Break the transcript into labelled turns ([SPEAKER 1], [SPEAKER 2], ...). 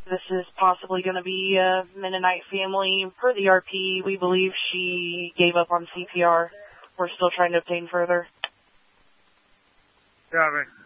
[SPEAKER 1] this is possibly going to be a Mennonite family. Per the RP, we believe she gave up on CPR. We're still trying to obtain further.
[SPEAKER 2] Copy.